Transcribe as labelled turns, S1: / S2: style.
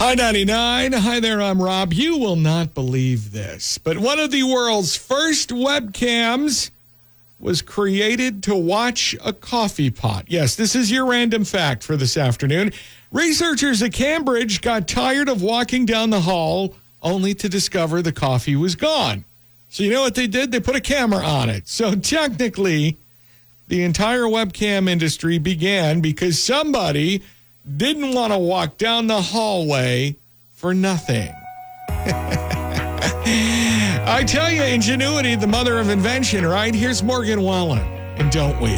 S1: Hi, 99. Hi there, I'm Rob. You will not believe this, but one of the world's first webcams was created to watch a coffee pot. Yes, this is your random fact for this afternoon. Researchers at Cambridge got tired of walking down the hall only to discover the coffee was gone. So you know what they did? They put a camera on it. So technically, the entire webcam industry began because somebody didn't want to walk down the hallway for nothing. I tell you, ingenuity, the mother of invention, right? Here's Morgan Wallen, and don't we?